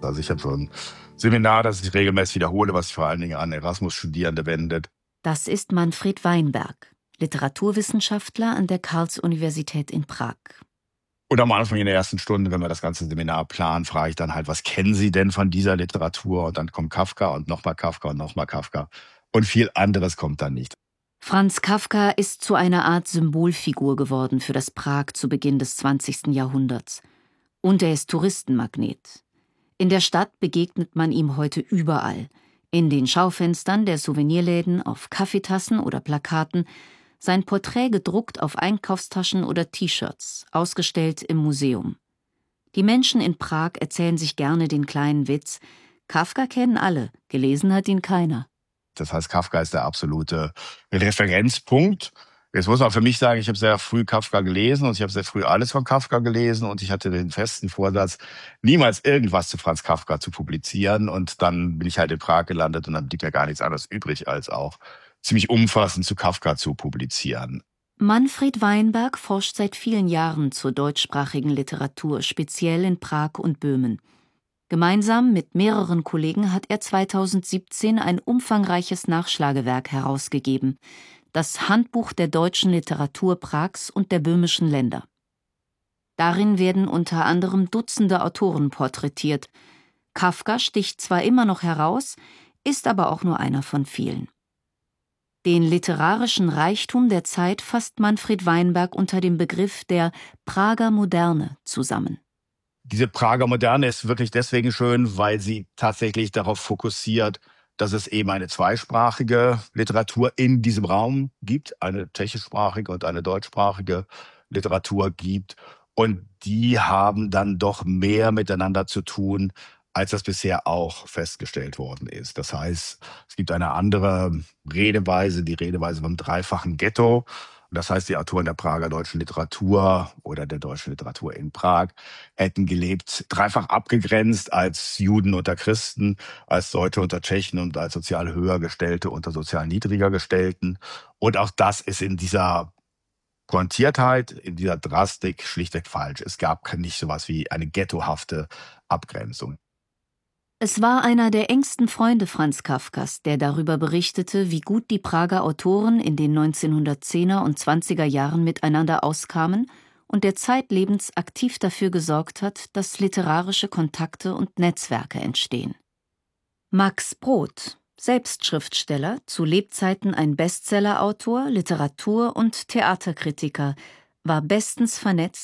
Also ich habe so ein Seminar, das ich regelmäßig wiederhole, was sich vor allen Dingen an Erasmus-Studierende wendet. Das ist Manfred Weinberg, Literaturwissenschaftler an der Karls-Universität in Prag. Und am Anfang in der ersten Stunde, wenn wir das ganze Seminar planen, frage ich dann halt, was kennen Sie denn von dieser Literatur? Und dann kommt Kafka und nochmal Kafka und nochmal Kafka. Und viel anderes kommt dann nicht. Franz Kafka ist zu einer Art Symbolfigur geworden für das Prag zu Beginn des 20. Jahrhunderts. Und er ist Touristenmagnet. In der Stadt begegnet man ihm heute überall. In den Schaufenstern der Souvenirläden, auf Kaffeetassen oder Plakaten, sein Porträt gedruckt auf Einkaufstaschen oder T-Shirts, ausgestellt im Museum. Die Menschen in Prag erzählen sich gerne den kleinen Witz: Kafka kennen alle, gelesen hat ihn keiner. Das heißt, Kafka ist der absolute Referenzpunkt. Jetzt muss man für mich sagen, ich habe sehr früh Kafka gelesen und ich habe sehr früh alles von Kafka gelesen und ich hatte den festen Vorsatz, niemals irgendwas zu Franz Kafka zu publizieren. Und dann bin ich halt in Prag gelandet und dann blieb ja gar nichts anderes übrig, als auch ziemlich umfassend zu Kafka zu publizieren. Manfred Weinberg forscht seit vielen Jahren zur deutschsprachigen Literatur, speziell in Prag und Böhmen. Gemeinsam mit mehreren Kollegen hat er 2017 ein umfangreiches Nachschlagewerk herausgegeben: Das Handbuch der deutschen Literatur Prags und der böhmischen Länder. Darin werden unter anderem Dutzende Autoren porträtiert. Kafka sticht zwar immer noch heraus, ist aber auch nur einer von vielen. Den literarischen Reichtum der Zeit fasst Manfred Weinberg unter dem Begriff der Prager Moderne zusammen. Diese Prager Moderne ist wirklich deswegen schön, weil sie tatsächlich darauf fokussiert, dass es eben eine zweisprachige Literatur in diesem Raum gibt, eine tschechischsprachige und eine deutschsprachige Literatur gibt. Und die haben dann doch mehr miteinander zu tun, als das bisher auch festgestellt worden ist. Das heißt, es gibt eine andere Redeweise, die Redeweise vom dreifachen Ghetto. Das heißt, die Autoren der Prager deutschen Literatur oder der deutschen Literatur in Prag hätten gelebt, dreifach abgegrenzt als Juden unter Christen, als Deutsche unter Tschechen und als sozial Höhergestellte unter sozial Niedrigergestellten. Und auch das ist in dieser Pointiertheit, in dieser Drastik schlichtweg falsch. Es gab nicht sowas wie eine ghettohafte Abgrenzung. Es war einer der engsten Freunde Franz Kafkas, der darüber berichtete, wie gut die Prager Autoren in den 1910er und 20er Jahren miteinander auskamen und der zeitlebens aktiv dafür gesorgt hat, dass literarische Kontakte und Netzwerke entstehen. Max Brod, selbst Schriftsteller, zu Lebzeiten ein Bestsellerautor, Literatur- und Theaterkritiker, war bestens vernetzt